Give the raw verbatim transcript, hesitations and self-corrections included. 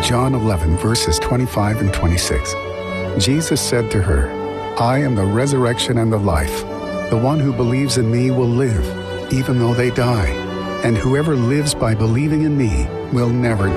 John eleven, verses twenty-five and twenty-six. Jesus said to her, "I am the resurrection and the life. The one who believes in me will live, even though they die. And whoever lives by believing in me will never die."